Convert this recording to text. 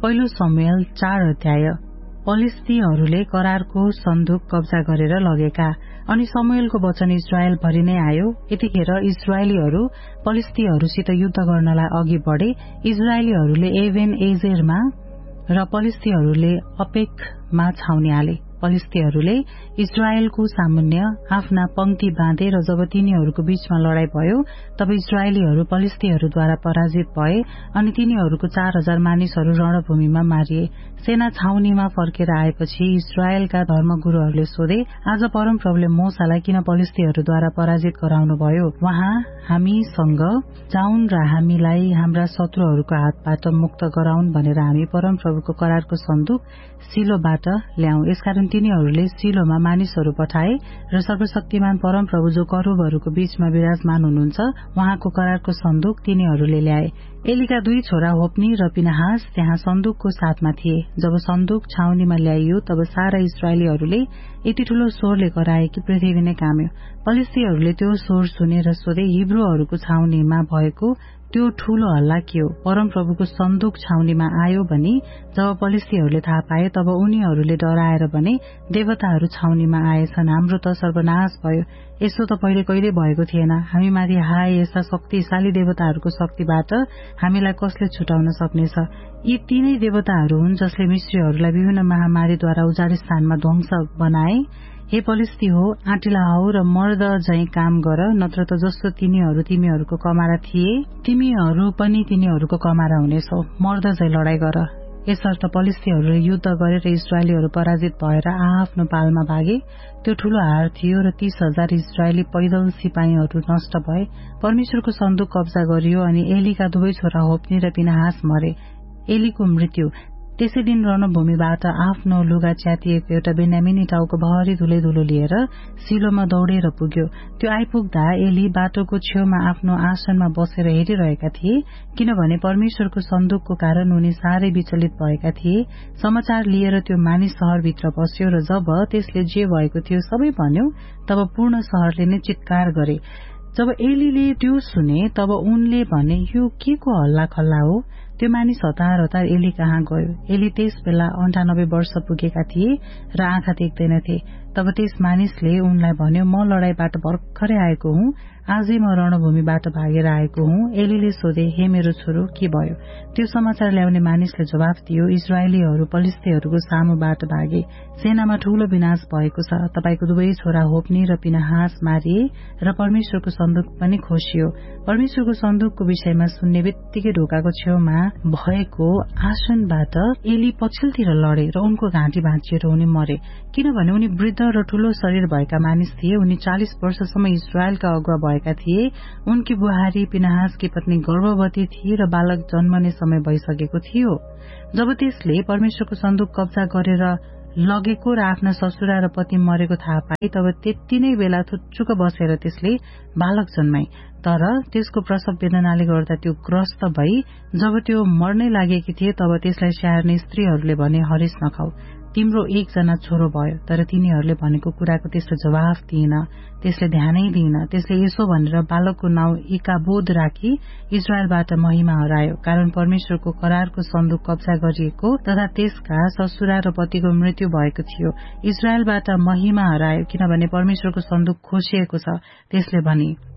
पहिलो शमूएल 4 अध्याय। पलिस्तीहरूले करारको सन्दुक कब्जा गरेर लगेका। अनि शमूएलको वचन इस्राएल भरि नै आयो। यतिखेर इस्राएलीहरू पलिस्तीहरूसित युद्ध गर्नलाई अघि बढे। इस्राएलीहरूले एभेन एजेरमा र पलिस्तीहरूले अपेकमा छाउनी हाले। पलिस्तीहरूले इस्राएलको सामुन्य आफ्ना पंक्ति बाँधे र जब तिनीहरूको बीचमा लडाई भयो तब इस्राएलीहरू पलिस्तीहरूद्वारा पराजित भए अनि तिनीहरूको 4000 मानिसहरू रणभूमिमा मारिए। सेना छाउनीमा फर्केर आएपछि इस्राएलका धर्मगुरूहरूले सोधे, आज परमप्रभुले मोसालाई किन पलिस्तीहरूद्वारा पराजित गराउनुभयो? वहाँ हामीसँग जाउन् र हामीलाई हाम्रा शत्रुहरूको हातबाट मुक्त गराउन् भनेर हामी परमप्रभुको करारको सन्दुक सिलोबाट ल्याऊ। यसकारण तिनीहरूले सिलोमा मानिसहरू पठाए र सर्वशक्तिमान परमप्रभु जो करूबहरूको बीचमा विराजमान हुनुहुन्छ उहाँको करारको सन्दुक तिनीहरूले ल्याए। एलीका 2 छोरा होप्नी र पिनहास त्यहाँ सन्दुकको साथमा थिए। जब सन्दुक छाउनीमा ल्याइयो तब सारा इस्राएलीहरूले यति ठूलो स्वरले कराए कि पृथ्वी नै काम्यो। पलिस्तीहरूले त्यो स्वर सुनेर सोधे, हिब्रूहरूको छाउनीमा भएको त्यो ठूलो हल्ला के हो? परमप्रभुको सन्दुक छाउनीमा आयो भनी जब पलिस्तीहरूले थाहा पाए तब उनीहरूले डराएर भने, देवताहरू छाउनीमा आएछन्, हाम्रो त सर्वनाश भयो। यसो त पहिले कहिले भएको थिएन। हामीमाथि हाय, यस्ता शक्तिशाली देवताहरूको शक्तिबाट हामीलाई कसले छुटाउन सक्नेछ? यी तीनै देवताहरू हुन् जसले मिश्रीहरूलाई विभिन्न महामारीद्वारा उजाड स्थानमा ध्वंस बनाए। हे पलिस्ती हो, आँटिला हौ र मर्द झैं काम गर, नत्र त जस्तो तिनीहरू तिमीहरूको कमारा थिए तिमीहरू पनि तिनीहरूको कमारा हुनेछौ। मर्द झैं लडाई गर। यसर्थ पलिस्तीहरूले युद्ध गरेर इस्राएलीहरू पराजित भएर आफ्नो पालमा भागे। त्यो ठूलो हार थियो र 30,000 इस्राएली पैदल सिपाहीहरू नष्ट भए। परमेश्वरको सन्दुक कब्जा गरियो अनि एलीका 2 छोरा होप्नी र पिनहास मरे। एलीको मृत्यु। त्यसै दिन रणभूमिबाट आफ्नो लुगा च्यातिएको एउटा बेन्यामिनी टाउको भरि धुलो लिएर सिलोमा दौडेर पुग्यो। त्यो आइपुग्दा एली बाटोको छेउमा आफ्नो आसनमा बसेर हेरिरहेका थिए, किनभने परमेश्वरको सन्दुकको कारण उनी साह्रै विचलित भएका थिए। समाचार लिएर त्यो मानिस शहरभित्र पस्यो र जब त्यसले जे भएको थियो सबै भन्यो तब पूर्ण शहरले नै चित्कार गरे। जब एलीले त्यो सुने तब उनले भने, यो के को हल्ला खल्ला हो? त्यो मानिस हतार एली कहाँ गयो। एली त्यस बेला 98 वर्ष पुगेका थिए र आँखा देख्दैनथे। तब त्यस मानिसले उनलाई भन्यो, म लडाईबाट भर्खरै आएको हुँ, आजै म रणभूमिबाट भागेर आएको हुँ। एलीले सोधे, हे मेरो छोरो, के भयो? त्यो समाचार ल्याउने मानिसले जवाफ दियो, इस्राएलीहरू पलिस्तीहरूको सामुबाट भागे, सेनामा ठूलो विनाश भएको छ। तपाईको 2 छोरा होप्नी र पिनहास मारिए र परमेश्वरको सन्दुक पनि खोसियो। परमेश्वरको सन्दुकको विषयमा सुन्ने बित्तिकै ढोकाको छेउमा भएको आसनबाट एली पछिल्तिर लडे र उनको घाँटी भाँचिएर उनी मरे, किनभने उनी वृद्ध र ठूलो शरीर भएका मानिस थिए। उनी 40 वर्षसम्म इस्राएलका अगुवा भएका थिए। उनकी बुहारी पिनहासकी पत्नी गर्भवती थिए र बालक जन्मने समय भइसकेको थियो। जब त्यसले परमेश्वरको सन्दुक कब्जा गरेर लगेको र आफ्ना ससुरा र पति मरेको थाहा पाए तब त्यति नै बेला थुच्चुक बसेर त्यसले बालक जन्माई। तर त्यसको प्रसव वेदनाले गर्दा त्यो ग्रस्त भई जब त्यो मर्नै लागेकी थिए तब त्यसलाई स्याहार्ने स्त्रीहरूले भने, हरिस नखाऊ, तिम्रो 1 जना छोरो भयो। तर तिनीहरूले भनेको कुराको त्यसले जवाफ दिएन, त्यसले ध्यानै दिएन। त्यसले यसो भनेर बालकको नाउँ इकाबोद राखी इस्राएलबाट महिमा हरायो, कारण परमेश्वरको करारको सन्दुक कब्जा गरिएको तथा त्यसका ससुरा र पतिको मृत्यु भएको थियो। इस्राएलबाट महिमा हरायो किनभने परमेश्वरको सन्दुक खोसिएको छ। त्यसले भने,